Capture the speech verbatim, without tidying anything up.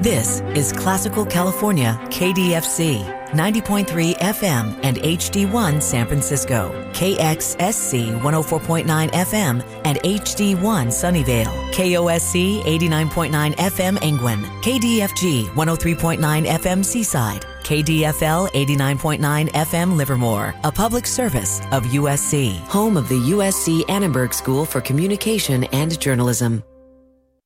This is Classical California K D F C, ninety point three F M and H D one San Francisco, K X S C one oh four point nine F M and H D one Sunnyvale, K O S C eighty-nine point nine F M Angwin, K D F G one oh three point nine F M Seaside, K D F L eighty-nine point nine F M Livermore, a public service of U S C, home of the U S C Annenberg School for Communication and Journalism.